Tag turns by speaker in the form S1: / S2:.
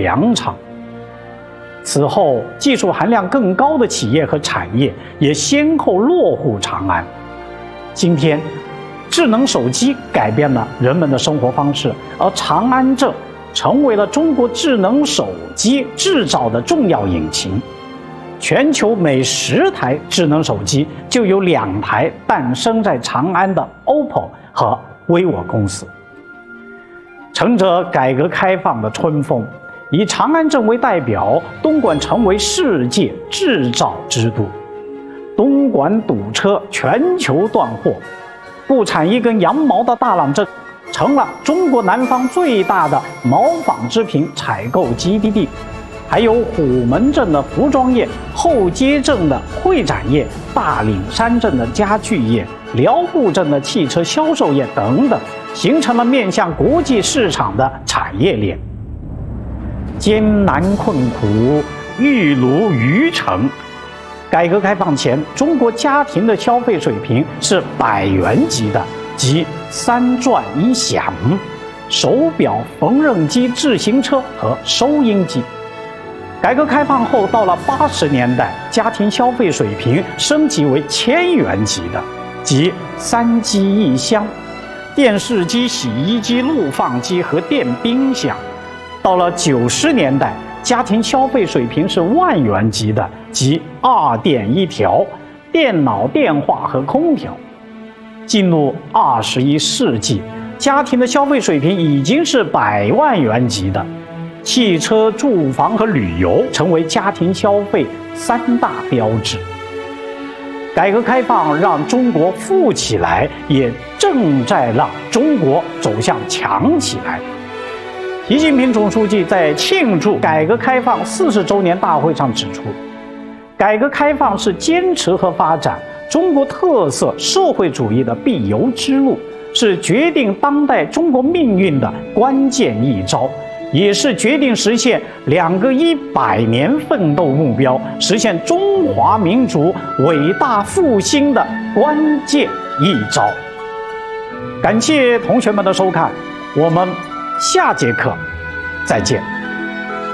S1: 粮场。此后，技术含量更高的企业和产业也先后落户长安。今天，智能手机改变了人们的生活方式，而长安镇成为了中国智能手机制造的重要引擎。全球每10台智能手机就有2台诞生在长安的 OPPO 和 vivo 公司。乘着改革开放的春风，以长安镇为代表，东莞成为世界制造之都。东莞堵车，全球断货，不产一根羊毛的大朗镇成了中国南方最大的毛纺织品采购基地地。还有虎门镇的服装业、后街镇的会展业、大岭山镇的家具业、辽埠镇的汽车销售业等等，形成了面向国际市场的产业链。艰难困苦，玉炉于成。改革开放前，中国家庭的消费水平是100元级的，即3转1响，手表、缝纫机、自行车和收音机。改革开放后，到了80年代，家庭消费水平升级为1000元级的，即3机1箱，电视机、洗衣机、录放机和电冰箱。到了90年代，家庭消费水平是10000元级的，即2电1调，电脑、电话和空调。进入21世纪，家庭的消费水平已经是100万元级的。汽车、住房和旅游成为家庭消费3大标志。改革开放让中国富起来，也正在让中国走向强起来。习近平总书记在庆祝改革开放40周年大会上指出，改革开放是坚持和发展中国特色社会主义的必由之路，是决定当代中国命运的关键一招，也是决定实现2个100年奋斗目标、实现中华民族伟大复兴的关键一招。感谢同学们的收看，我们下节课再见。